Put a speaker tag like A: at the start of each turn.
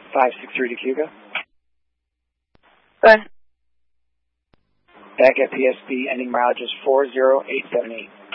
A: 563 to Cuba.
B: Good.
A: Back at PSP, ending mileage is 40878.